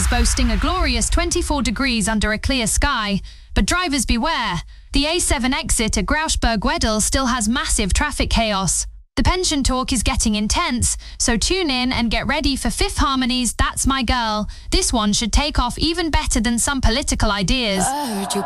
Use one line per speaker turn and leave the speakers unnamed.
is boasting a glorious 24 degrees under a clear sky. But drivers beware. The A7 exit at Grausberg-Wedel still has massive traffic chaos. The pension talk is getting intense, so tune in and get ready for Fifth Harmony's That's My Girl. This one should take off even better than some political ideas.